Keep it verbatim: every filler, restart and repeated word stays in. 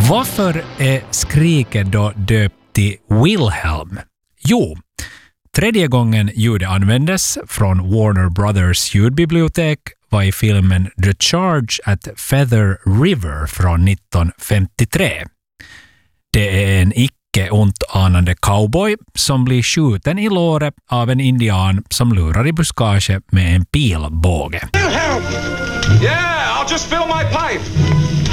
Varför är skriket då döpt till Wilhelm? Jo, tredje gången ljudet användes från Warner Brothers ljudbibliotek var i filmen The Charge at Feather River från nittonhundrafemtiotre. Det är en icke ont anande cowboy som blir skjuten i låret av en indian som lurar i buskage med en pilbåge. Wilhelm! Yeah, I'll just fill my pipe.